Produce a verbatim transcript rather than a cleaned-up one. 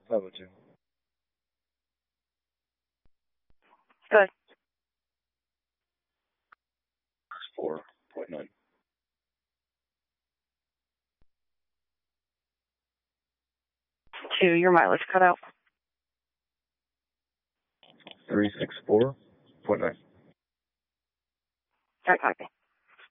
How about you? Good. four point nine. Two, your mileage cut out. three sixty-four point nine. I copy.